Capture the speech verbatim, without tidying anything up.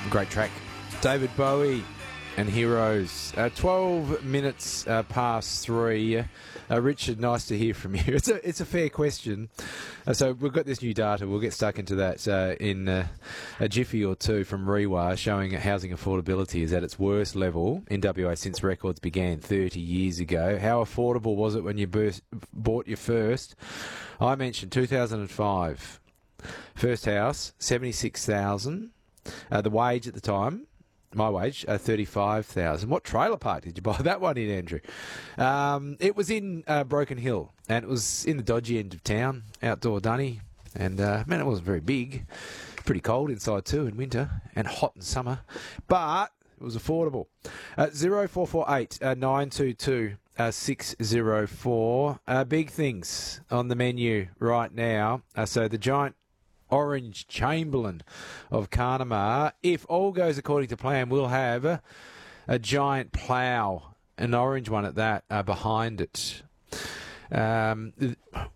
Great track. David Bowie and Heroes. Uh, twelve minutes uh, past three. Uh, Richard, nice to hear from you. It's a it's a fair question. Uh, so we've got this new data. We'll get stuck into that uh, in uh, a jiffy or two from REWA, showing that housing affordability is at its worst level in W A since records began thirty years ago. How affordable was it when you burst, bought your first? I mentioned two thousand five. First house, seventy-six thousand dollars. Uh, the wage at the time, my wage, uh, thirty-five thousand dollars. What trailer park did you buy that one in, Andrew? Um, it was in uh, Broken Hill, and it was in the dodgy end of town, outdoor dunny. And, uh, man, it wasn't very big. Pretty cold inside, too, in winter, and hot in summer. But it was affordable. Uh, zero four four eight nine two two six zero four. Uh, big things on the menu right now. Uh, so the giant Orange Chamberlain of Carnamah. If all goes according to plan, we'll have a, a giant plough, an orange one at that, uh, behind it. Um,